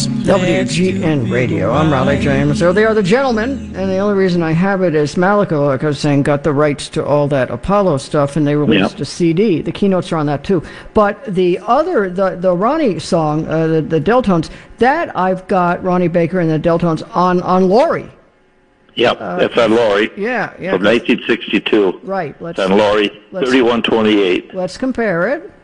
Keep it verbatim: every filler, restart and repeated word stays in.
was W G N Radio. I'm Raleigh James. So they are the gentlemen, and the only reason I have it is Malaco, like I was saying, got the rights to all that Apollo stuff, and they released Yep. a C D. The keynotes are on that too. But the other, the the Ronnie song, uh, the the Deltones, that I've got Ronnie Baker and the Deltones on on Laurie. Yep, Uh, that's on Laurie. Yeah, yeah. From nineteen sixty-two. Right. Let's It's on Laurie, let's- thirty-one twenty-eight. let's compare it.